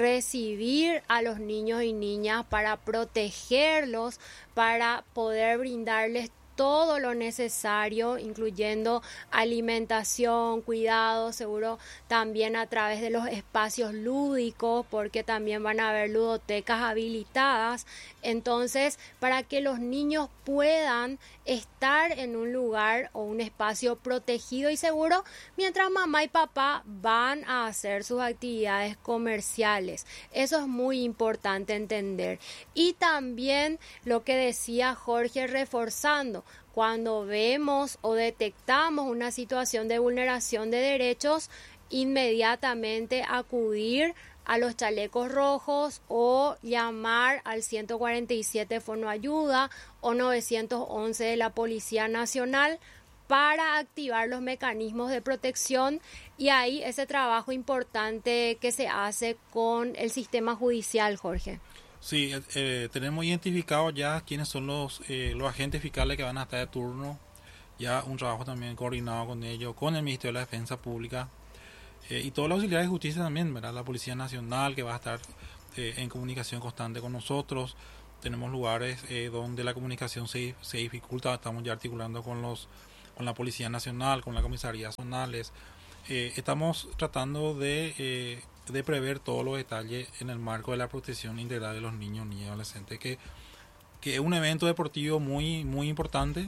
Speaker 2: recibir a los niños y niñas, para protegerlos, para poder brindarles todo lo necesario, incluyendo alimentación, cuidado, seguro también a través de los espacios lúdicos, porque también van a haber ludotecas habilitadas. Entonces, para que los niños puedan estar en un lugar o un espacio protegido y seguro, mientras mamá y papá van a hacer sus actividades comerciales. Eso es muy importante entender. Y también lo que decía Jorge, reforzando, cuando vemos o detectamos una situación de vulneración de derechos, inmediatamente acudir a los chalecos rojos o llamar al ciento cuarenta y siete Fono Ayuda o novecientos once de la Policía Nacional para activar los mecanismos de protección, y ahí ese trabajo importante que se hace con el sistema judicial, Jorge.
Speaker 3: Sí, eh, tenemos identificado ya quiénes son los, eh, los agentes fiscales que van a estar de turno, ya un trabajo también coordinado con ellos, con el Ministerio de la Defensa Pública, eh, y todos los auxiliares de justicia también, ¿verdad? La Policía Nacional, que va a estar eh, en comunicación constante con nosotros. Tenemos lugares eh, donde la comunicación se, se dificulta, estamos ya articulando con los con la Policía Nacional, con la Comisaría Zonales. Eh, estamos tratando de, eh, de prever todos los detalles en el marco de la protección integral de los niños, niñas y adolescentes, que, que es un evento deportivo muy, muy importante.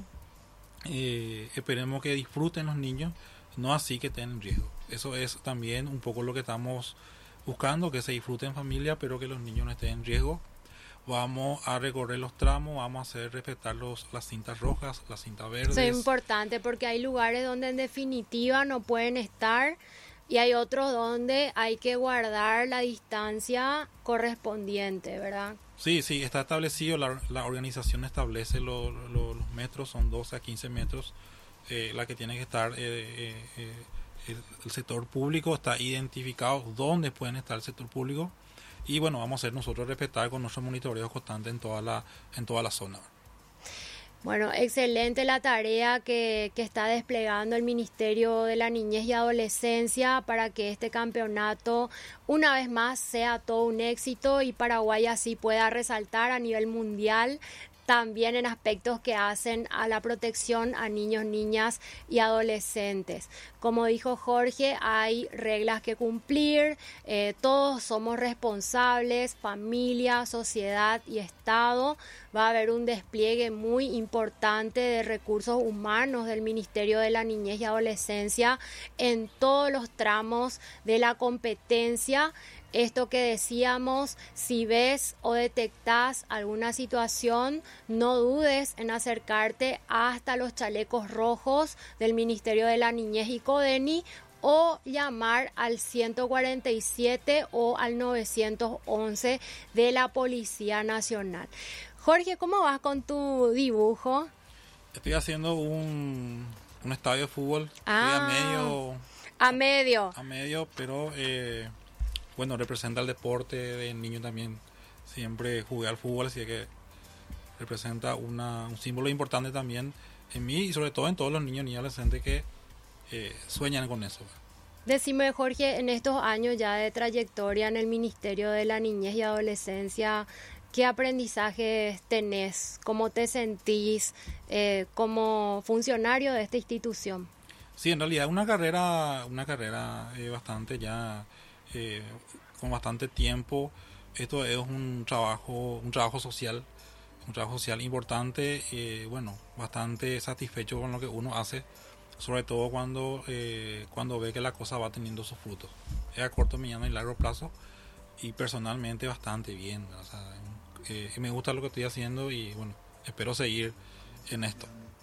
Speaker 3: Eh, esperemos que disfruten los niños, no así que estén en riesgo. Eso es también un poco lo que estamos buscando, que se disfrute en familia, pero que los niños no estén en riesgo. Vamos a recorrer los tramos, vamos a hacer respetar los, las cintas rojas, las cintas verdes.
Speaker 2: Eso es importante porque hay lugares donde en definitiva no pueden estar y hay otros donde hay que guardar la distancia correspondiente, ¿verdad?
Speaker 3: Sí, sí, está establecido, la, la organización establece lo, lo, los metros, son doce a quince metros, eh, la que tiene que estar, eh, eh, eh, el, el sector público está identificado dónde pueden estar el sector público. Y bueno, vamos a hacer nosotros respetar con nuestro monitoreo constante en toda la, en toda la zona.
Speaker 2: Bueno, excelente la tarea que, que está desplegando el Ministerio de la Niñez y Adolescencia para que este campeonato una vez más sea todo un éxito y Paraguay así pueda resaltar a nivel mundial, también en aspectos que hacen a la protección a niños, niñas y adolescentes. Como dijo Jorge, hay reglas que cumplir, eh, todos somos responsables, familia, sociedad y Estado. Va a haber un despliegue muy importante de recursos humanos del Ministerio de la Niñez y Adolescencia en todos los tramos de la competencia. Esto que decíamos, si ves o detectas alguna situación, no dudes en acercarte hasta los chalecos rojos del Ministerio de la Niñez y CODENI o llamar al ciento cuarenta y siete o al novecientos once de la Policía Nacional. Jorge, ¿cómo vas con tu dibujo?
Speaker 3: Estoy haciendo un, un estadio de fútbol.
Speaker 2: Ah,
Speaker 3: Estoy a medio.
Speaker 2: A medio.
Speaker 3: A medio, pero eh, bueno, representa el deporte de niño también. Siempre jugué al fútbol, así que representa una, un símbolo importante también en mí y sobre todo en todos los niños y adolescentes que eh, sueñan con eso.
Speaker 2: Decime, Jorge, en estos años ya de trayectoria en el Ministerio de la Niñez y Adolescencia, ¿qué aprendizajes tenés? ¿Cómo te sentís eh, como funcionario de esta institución?
Speaker 3: Sí, en realidad una carrera, una carrera eh, bastante ya eh, con bastante tiempo. Esto es un trabajo, un trabajo social, un trabajo social importante. Eh, bueno, bastante satisfecho con lo que uno hace, sobre todo cuando eh, cuando ve que la cosa va teniendo sus frutos. Es a corto, mediano y largo plazo y personalmente bastante bien. O sea, eh, me gusta lo que estoy haciendo y bueno, espero seguir en esto.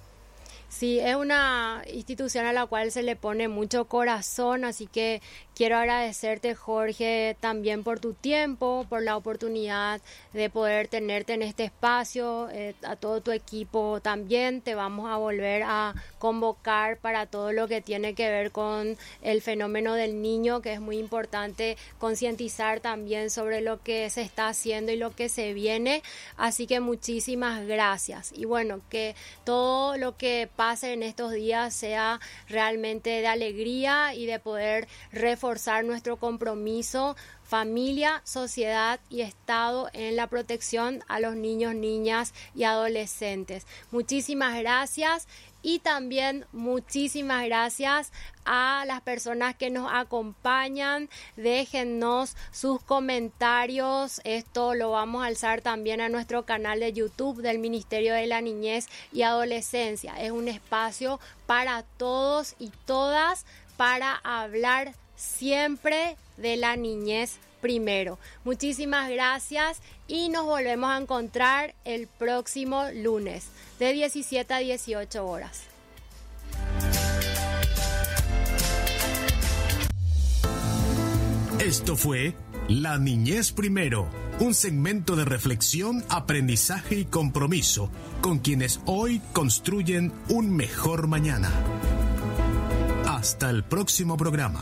Speaker 2: Sí, es una institución a la cual se le pone mucho corazón, así que quiero agradecerte, Jorge, también por tu tiempo, por la oportunidad de poder tenerte en este espacio, eh, a todo tu equipo también. Te vamos a volver a convocar para todo lo que tiene que ver con el fenómeno del niño, que es muy importante concientizar también sobre lo que se está haciendo y lo que se viene. Así que muchísimas gracias. Y bueno, que todo lo que pase en estos días sea realmente de alegría y de poder reforzar nuestro compromiso, familia, sociedad y Estado en la protección a los niños, niñas y adolescentes. Muchísimas gracias y también muchísimas gracias a las personas que nos acompañan. Déjennos sus comentarios. Esto lo vamos a alzar también a nuestro canal de YouTube del Ministerio de la Niñez y Adolescencia. Es un espacio para todos y todas para hablar siempre de la niñez primero. Muchísimas gracias y nos volvemos a encontrar el próximo lunes de diecisiete a dieciocho horas.
Speaker 4: Esto fue La Niñez Primero, un segmento de reflexión, aprendizaje y compromiso con quienes hoy construyen un mejor mañana. Hasta el próximo programa.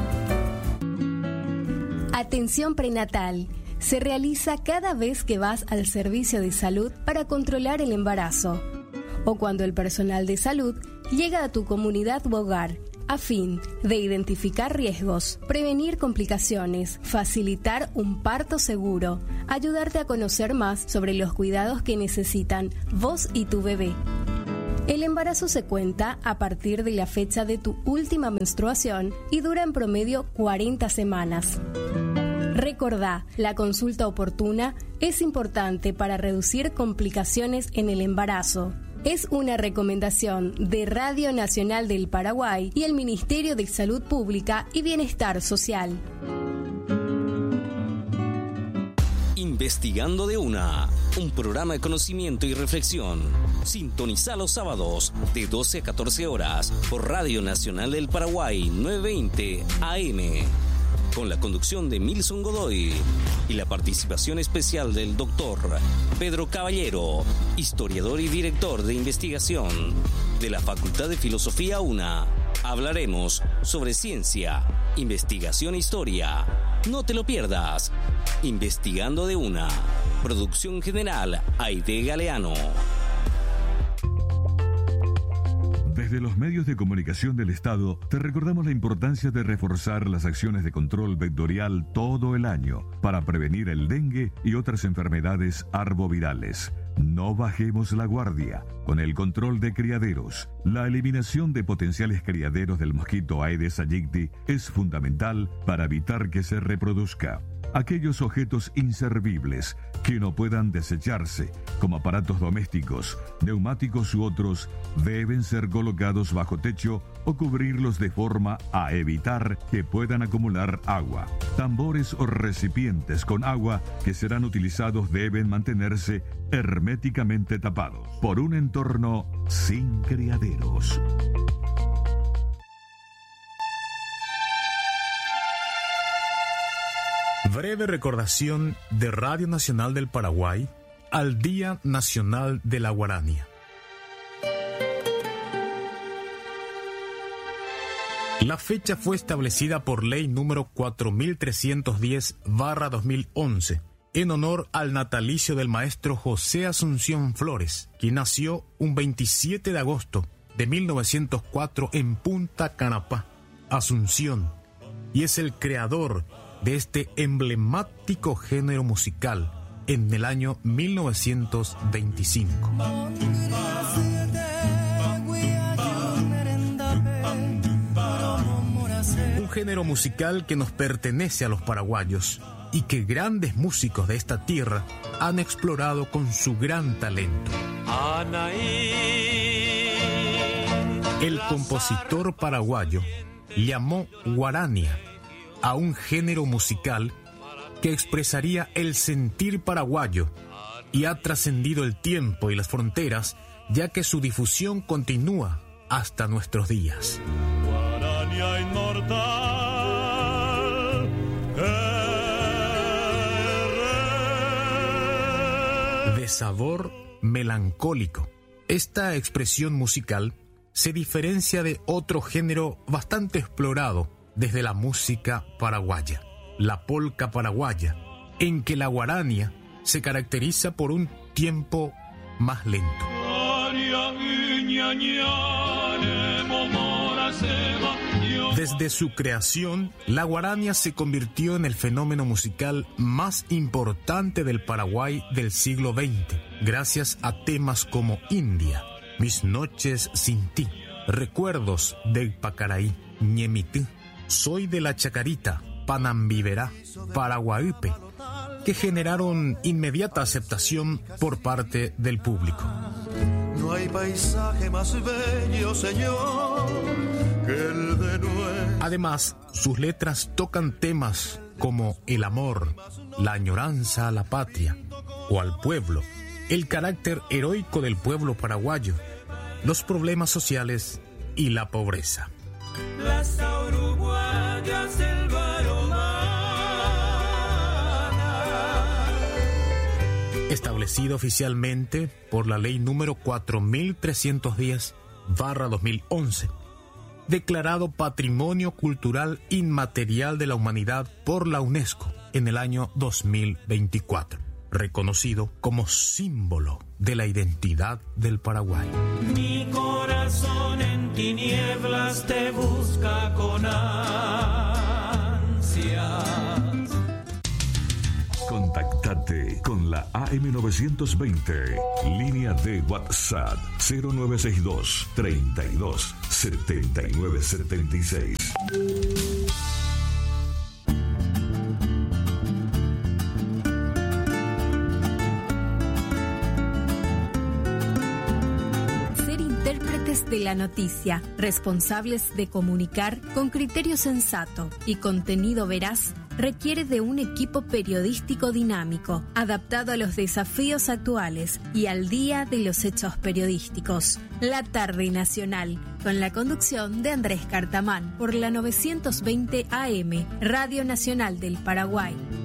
Speaker 5: Atención prenatal. Se realiza cada vez que vas al servicio de salud para controlar el embarazo o cuando el personal de salud llega a tu comunidad u hogar a fin de identificar riesgos, prevenir complicaciones, facilitar un parto seguro, ayudarte a conocer más sobre los cuidados que necesitan vos y tu bebé. El embarazo se cuenta a partir de la fecha de tu última menstruación y dura en promedio cuarenta semanas. Recordá, la consulta oportuna es importante para reducir complicaciones en el embarazo. Es una recomendación de Radio Nacional del Paraguay y el Ministerio de Salud Pública y Bienestar Social.
Speaker 8: Investigando de una, un programa de conocimiento y reflexión. Sintoniza los sábados de doce a catorce horas por Radio Nacional del Paraguay novecientos veinte A M. Con la conducción de Milson Godoy y la participación especial del doctor Pedro Caballero, historiador y director de investigación de la Facultad de Filosofía UNA. Hablaremos sobre ciencia, investigación e historia. No te lo pierdas. Investigando de una. Producción general Aide Galeano.
Speaker 9: Desde los medios de comunicación del Estado, te recordamos la importancia de reforzar las acciones de control vectorial todo el año para prevenir el dengue y otras enfermedades arbovirales. No bajemos la guardia. Con el control de criaderos, la eliminación de potenciales criaderos del mosquito Aedes aegypti es fundamental para evitar que se reproduzca. Aquellos objetos inservibles que no puedan desecharse, como aparatos domésticos, neumáticos u otros, deben ser colocados bajo techo o cubrirlos de forma a evitar que puedan acumular agua. Tambores o recipientes con agua que serán utilizados deben mantenerse herméticamente tapados por un entorno sin criaderos.
Speaker 4: Breve recordación de Radio Nacional del Paraguay al Día Nacional de la Guarania. La fecha fue establecida por ley número cuatro mil trescientos diez barra dos mil once en honor al natalicio del maestro José Asunción Flores, quien nació un veintisiete de agosto de mil novecientos cuatro en Punta Canapá, Asunción, y es el creador de este emblemático género musical en el año mil novecientos veinticinco. Un género musical que nos pertenece a los paraguayos y que grandes músicos de esta tierra han explorado con su gran talento. El compositor paraguayo llamó guarania a un género musical que expresaría el sentir paraguayo y ha trascendido el tiempo y las fronteras, ya que su difusión continúa hasta nuestros días. Guarania inmortal, de sabor melancólico. Esta expresión musical se diferencia de otro género bastante explorado desde la música paraguaya, la polca paraguaya, en que la guarania se caracteriza por un tiempo más lento. Desde su creación, la guarania se convirtió en el fenómeno musical más importante del Paraguay del siglo veinte, gracias a temas como India, Mis noches sin ti, Recuerdos del Pacaraí, Ñemití, Soy de la Chacarita, Panambiverá, Paraguaipe, que generaron inmediata aceptación por parte del público.
Speaker 10: No hay paisaje más bello, Señor, que el de nuevo.
Speaker 4: Además, sus letras tocan temas como el amor, la añoranza a la patria o al pueblo, el carácter heroico del pueblo paraguayo, los problemas sociales y la pobreza. Las uruguayas del Establecido oficialmente por la ley número cuatro mil trescientos diez barra dos mil once, declarado Patrimonio Cultural Inmaterial de la Humanidad por la UNESCO en el año dos mil veinticuatro, reconocido como símbolo de la identidad del Paraguay.
Speaker 10: Mi corazón en tinieblas te busca con ansias.
Speaker 9: Contactate con la A M novecientos veinte, línea de WhatsApp cero nueve seis dos, treinta y dos, setenta y nueve setenta y seis.
Speaker 5: Ser intérpretes de la noticia, responsables de comunicar con criterio sensato y contenido veraz, requiere de un equipo periodístico dinámico, adaptado a los desafíos actuales y al día de los hechos periodísticos. La Tarde Nacional, con la conducción de Andrés Cartamán, por la novecientos veinte A M, Radio Nacional del Paraguay.